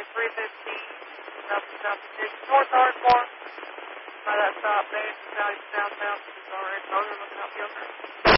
315, North Ardmore. By that stop, man, south, south, south. Sorry, northern looking up yonder.